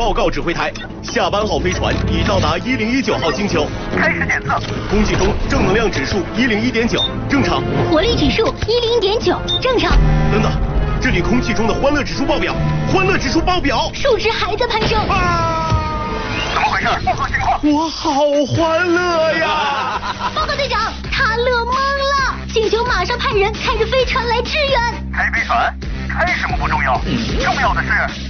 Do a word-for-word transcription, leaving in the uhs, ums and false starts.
报告指挥台，下班号飞船已到达一零一九号星球， 开始检测。 空气中正能量指数一零一点九，正常。 活力指数一零一点九，正常。 等等，这里空气中的欢乐指数爆表，欢乐指数爆表， 数值还在攀升。 啊！怎么回事？报告情况。 我好欢乐呀！ 报告队长，他乐懵了，星球马上派人开着飞船来支援。 开飞船？开什么不重要，重要的是